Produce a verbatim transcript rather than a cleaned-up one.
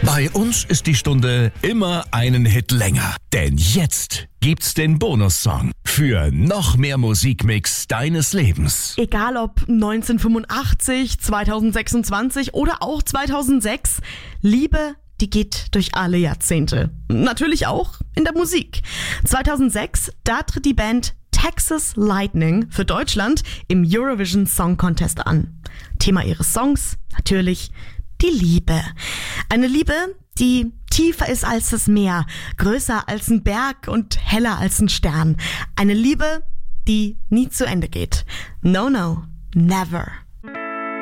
Bei uns ist die Stunde immer einen Hit länger. Denn jetzt gibt's den Bonussong für noch mehr Musikmix deines Lebens. Egal ob neunzehnhundertfünfundachtzig, zweitausendsechsundzwanzig oder auch zweitausendsechs, Liebe, die geht durch alle Jahrzehnte. Natürlich auch in der Musik. zweitausendsechs, da tritt die Band Texas Lightning für Deutschland im Eurovision Song Contest an. Thema ihres Songs natürlich die Liebe. Eine Liebe, die tiefer ist als das Meer, größer als ein Berg und heller als ein Stern. Eine Liebe, die nie zu Ende geht. No, no, never.